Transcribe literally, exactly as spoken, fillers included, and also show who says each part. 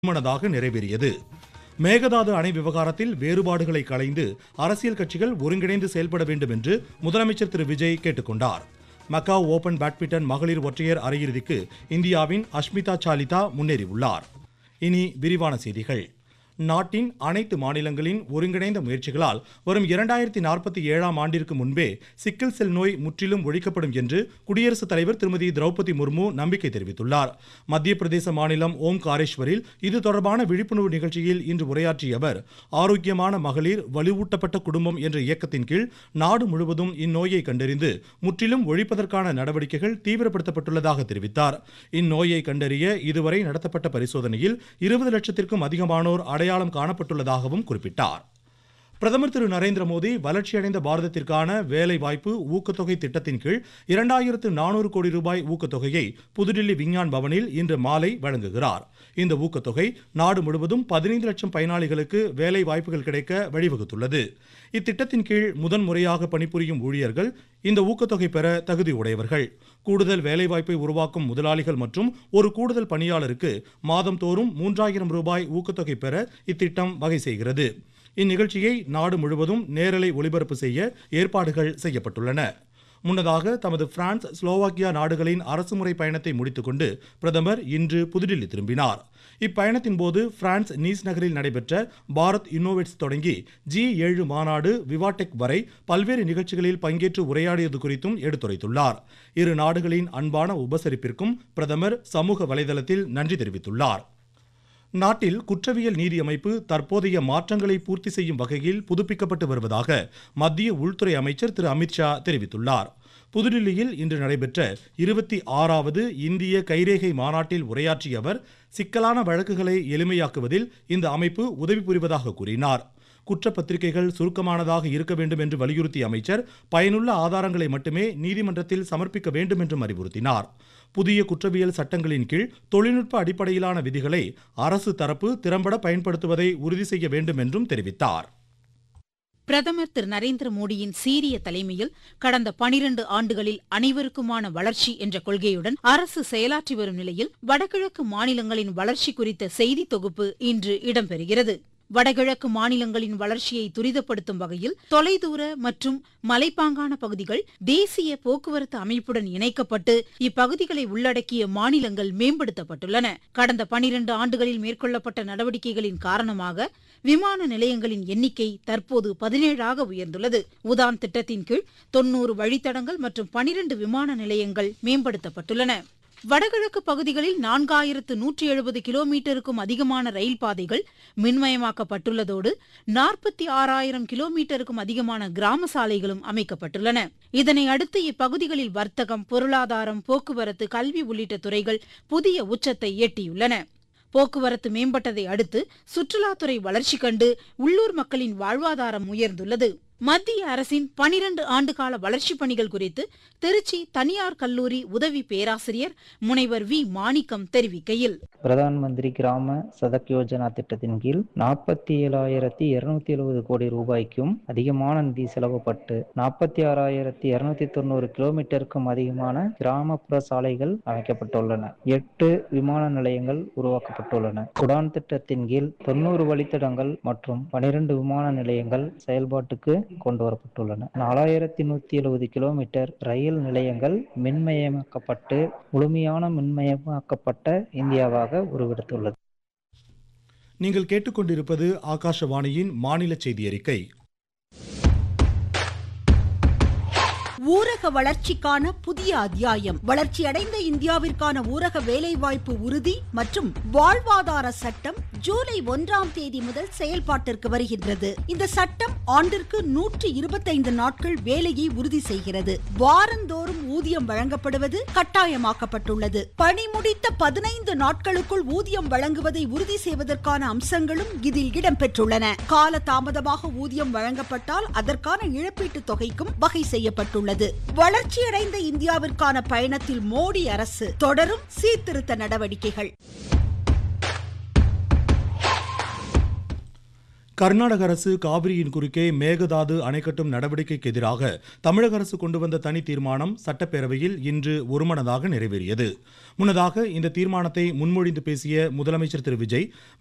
Speaker 1: முன்னதாக நிறைவேறியது. மேகதாது அணை விவகாரத்தில் வேறுபாடுகளை களைந்து அரசியல் கட்சிகள் ஒருங்கிணைந்து செயல்பட வேண்டும் என்று முதலமைச்சர் திரு விஜய் கேட்டுக்கொண்டார். மக்காவ் ஓபன் பேட்மிண்டன் மகளிர் ஒற்றையர் அரையிறுதிக்கு இந்தியாவின் அஷ்மிதா சாலிதா முன்னேறியுள்ளார். இனி விரிவான செய்திகள். நாட்டின் அனைத்து மாநிலங்களின் ஒருங்கிணைந்த முயற்சிகளால் வரும் இரண்டாயிரத்தி நாற்பத்தி ஏழாம் ஆண்டிற்கு முன்பே சிக்கல் செல் நோய் முற்றிலும் ஒழிக்கப்படும் என்று குடியரசுத் தலைவர் திருமதி திரௌபதி முர்மு நம்பிக்கை தெரிவித்துள்ளார். மத்திய பிரதேச மாநிலம் ஓம்காரேஸ்வரில் இது தொடர்பான விழிப்புணர்வு நிகழ்ச்சியில் இன்று உரையாற்றிய அவர், ஆரோக்கியமான மகளிர் வலுவூட்டப்பட்ட குடும்பம் என்ற இயக்கத்தின் கீழ் நாடு முழுவதும் இந்நோயை கண்டறிந்து முற்றிலும் ஒழிப்பதற்கான நடவடிக்கைகள் தீவிரப்படுத்தப்பட்டுள்ளதாக தெரிவித்தார். இந்நோயை கண்டறிய இதுவரை நடத்தப்பட்ட பரிசோதனையில் இருபது லட்சத்திற்கும் அதிகமானோர் அடையாளம் காணப்பட்டுள்ளதாகவும் குறிப்பிட்டார். பிரதமர் திரு நரேந்திர மோடி வளர்ச்சியடைந்த பாரதத்திற்கான வேலை வாய்ப்பு ஊக்கத்தொகை திட்டத்தின் கீழ் இரண்டாயிரத்து நானூறு கோடி ரூபாய் ஊக்கத்தொகையை புதுடில்லி விஞ்ஞான் பவனில் இன்று மாலை வழங்குகிறார். இந்த ஊக்கத்தொகை நாடு முழுவதும் பதினைந்து லட்சம் பயனாளிகளுக்கு வேலை வாய்ப்புகள் கிடைக்க வழிவகுத்துள்ளது. இத்திட்டத்தின் கீழ் முதன் முறையாக பணிபுரியும் ஊழியர்கள் இந்த ஊக்கத்தொகை பெற தகுதி உடையவர்கள். கூடுதல் வேலைவாய்ப்பை உருவாக்கும் முதலாளிகள் மற்றும் ஒரு கூடுதல் பணியாளருக்கு மாதந்தோறும் மூன்றாயிரம் ரூபாய் ஊக்கத்தொகை பெற இத்திட்டம் வகை செய்கிறது. இந்நிகழ்ச்சியை நாடு முழுவதும் நேரலை ஒளிபரப்பு செய்ய ஏற்பாடுகள் செய்யப்பட்டுள்ளன. முன்னதாக தமது பிரான்ஸ், ஸ்லோவாக்கியா நாடுகளின் அரசுமுறை பயணத்தை முடித்துக்கொண்டு பிரதமர் இன்று புதுடில்லி திரும்பினார். இப்பயணத்தின் போது பிரான்ஸ் நீஸ் நகரில் நடைபெற்ற பாரத் இன்னோவேட்ஸ் தொடங்கி ஜி ஏழு மாநாடு, விவாடெக் வரை பல்வேறு நிகழ்ச்சிகளில் பங்கேற்று உரையாடியது குறித்தும் எடுத்துரைத்துள்ளார். இரு நாடுகளின் அன்பான உபசரிப்பிற்கும் பிரதமர் சமூக வலைதளத்தில் நன்றி தெரிவித்துள்ளார். நாட்டில் குற்றவியல் நீதி அமைப்பு தற்போதைய மாற்றங்களை பூர்த்தி செய்யும் வகையில் புதுப்பிக்கப்பட்டு வருவதாக மத்திய உள்துறை அமைச்சர் திரு அமித்ஷா தெரிவித்துள்ளார். புதுடில்லியில் இன்று நடைபெற்ற இருபத்தி ஆறாவது இந்திய கைரேகை மாநாட்டில் உரையாற்றிய அவர், சிக்கலான வழக்குகளை எளிமையாக்குவதில் இந்த அமைப்பு உதவி புரிவதாக கூறினார். குற்றப்பத்திரிகைகள் சுருக்கமானதாக இருக்க வேண்டும் என்று வலியுறுத்திய அமைச்சர், பயனுள்ள ஆதாரங்களை மட்டுமே நீதிமன்றத்தில் சமர்ப்பிக்க வேண்டும் என்றும் அறிவுறுத்தினார். புதிய குற்றவியல் சட்டங்களின் கீழ் தொழில்நுட்ப அடிப்படையிலான விதிகளை அரசு தரப்பு திறம்பட பயன்படுத்துவதை உறுதி செய்ய வேண்டும் என்றும் தெரிவித்தார்.
Speaker 2: பிரதமர் திரு நரேந்திர மோடியின் சீரிய தலைமையில் கடந்த பனிரண்டு ஆண்டுகளில் அனைவருக்குமான வளர்ச்சி என்ற கொள்கையுடன் அரசு செயலாற்றி வரும் நிலையில் வடகிழக்கு மாநிலங்களின் வளர்ச்சி குறித்த செய்தி தொகுப்பு இன்று இடம்பெறுகிறது. வடகிழக்கு மாநிலங்களின் வளர்ச்சியை துரிதப்படுத்தும் வகையில் தொலைதூர மற்றும் மலைப்பாங்கான பகுதிகள் தேசிய போக்குவரத்து அமைப்புடன் இணைக்கப்பட்டு இப்பகுதிகளை உள்ளடக்கிய மாநிலங்கள் மேம்படுத்தப்பட்டுள்ளன. கடந்த பனிரண்டு ஆண்டுகளில் மேற்கொள்ளப்பட்ட நடவடிக்கைகளின் காரணமாக விமான நிலையங்களின் எண்ணிக்கை தற்போது பதினேழாக உயர்ந்துள்ளது. உதான் திட்டத்தின் கீழ் தொன்னூறு வழித்தடங்கள் மற்றும் பனிரண்டு விமான நிலையங்கள் மேம்படுத்தப்பட்டுள்ளன. வடகிழக்கு பகுதிகளில் நான்காயிரத்து நூற்றி எழுபது கிலோமீட்டருக்கும் அதிகமான ரயில் பாதைகள் மின்மயமாக்கப்பட்டுள்ளதோடு நாற்பத்தி ஆறாயிரம் கிலோமீட்டருக்கும் அதிகமான கிராம சாலைகளும் அமைக்கப்பட்டுள்ளன. இதனை அடுத்து இப்பகுதிகளில் வர்த்தகம், பொருளாதாரம், போக்குவரத்து, கல்வி உள்ளிட்ட துறைகள் புதிய உச்சத்தை எட்டியுள்ளன. போக்குவரத்து மேம்பட்டதை அடுத்து சுற்றுலாத்துறை வளர்ச்சி கண்டு உள்ளூர் மக்களின் வாழ்வாதாரம் உயர்ந்துள்ளது. மத்திய அரசின் பனிரண்டு ஆண்டுகால வளர்ச்சிப் பணிகள் குறித்து திருச்சி தனியார் கல்லூரி உதவி பேராசிரியர் முனைவர் வி மாணிக்கம் தெரிவிக்கையில்,
Speaker 3: பிரதான் மந்திரி கிராம சதக் யோஜனா திட்டத்தின் கீழ் நாற்பத்தி ஏழாயிரத்தி இருநூத்தி எழுபது கோடி ரூபாய்க்கும் அதிகமான நிதி செலவுப்பட்டு நாற்பத்தி ஆறாயிரத்தி இருநூத்தி தொண்ணூறு கிலோமீட்டருக்கும் அதிகமான கிராமப்புற சாலைகள் அமைக்கப்பட்டுள்ளன. எட்டு விமான நிலையங்கள் உருவாக்கப்பட்டுள்ளன. உடான் திட்டத்தின் கீழ் தொன்னூறு வழித்தடங்கள் மற்றும் பனிரெண்டு விமான நிலையங்கள் செயல்பாட்டுக்கு கொண்டு வரப்பட்டுள்ளன. நாலாயிரத்தி நூத்தி எழுபது கிலோமீட்டர் ரயில் நிலையங்கள் மின்மயமாக்கப்பட்டு முழுமையான மின்மயமாக்கப்பட்ட இந்தியாவாக உருவெடுத்துள்ளது.
Speaker 1: நீங்கள் கேட்டுக்கொண்டிருப்பது ஆகாஷவாணியின் மாநில செய்தி அறிக்கை.
Speaker 4: ஊரக வளர்ச்சிக்கான புதிய அத்தியாயம். வளர்ச்சியடைந்த இந்தியாவிற்கான ஊரக வேலைவாய்ப்பு உறுதி மற்றும் வாழ்வாதார சட்டம் ஜூலை ஒன்றாம் தேதி முதல் செயல்பாட்டிற்கு வருகின்றது. இந்த சட்டம் ஆண்டிற்கு நூற்றி இருபத்தைந்து நாட்கள் வேலையை உறுதி செய்கிறது. வாரந்தோறும் ஊதியம் வழங்கப்படுவது கட்டாயமாக்கப்பட்டுள்ளது. பணி முடித்த பதினைந்து நாட்களுக்குள் ஊதியம் வழங்குவதை உறுதி செய்வதற்கான அம்சங்களும் இதில் இடம்பெற்றுள்ளன. கால தாமதமாக ஊதியம் வழங்கப்பட்டால் அதற்கான இழப்பீட்டுத் தொகைக்கும் வகை செய்யப்பட்டுள்ளது. வளர்ச்சியடைந்த இந்தியாவிற்கான பயணத்தில் மோடி அரசு தொடரும் சீர்திருத்த நடவடிக்கைகள்.
Speaker 1: கர்நாடக அரசு காவிரியின் குறுக்கே மேகதாது அணை கட்டும் நடவடிக்கைக்கு எதிராக தமிழக அரசு கொண்டு வந்த தனி தீர்மானம் சட்டப்பேரவையில் இன்று ஒருமனதாக நிறைவேறியது. முன்னதாக இந்த தீர்மானத்தை முன்மொழிந்து பேசிய முதலமைச்சர் திரு விஜய்,